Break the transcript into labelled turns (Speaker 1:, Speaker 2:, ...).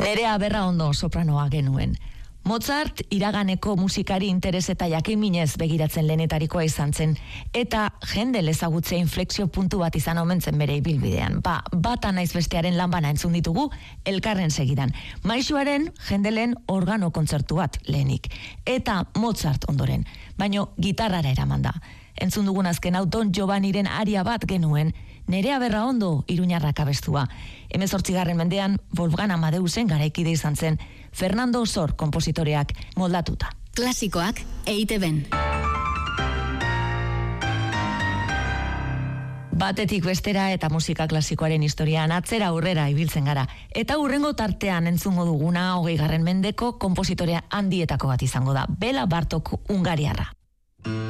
Speaker 1: Nerea Aberraondo sopranoa genuen. Mozart iraganeko musikari interes eta jakinminez begiratzen lehenetarikoa izan zen, eta Händel ezagutzea inflexio puntu bat izan omen zen bere ibilbidean. Bata naiz bestearen lan bana entzun ditugu, elkarren segidan. Maisuaren Händelen organo kontzertu bat lehenik, eta Mozart ondoren, baino gitarrara eraman da. Entzun dugun azken hau Don Giovanniren aria bat genuen, Nerea Aberraondo iruñarrak abestua. 18. mendean Wolfgang Amadeusen garaikide izan zen, Fernando Sor konpositoreak moldatuta.
Speaker 2: Klasikoak EITB-n.
Speaker 1: Batetik bestera eta musika klasikoaren historian atzera aurrera ibiltzen gara. Eta hurrengo tartean entzungo duguna 20. mendeko konpositorea handietako bat izango da, Bela Bartok Hungariarra.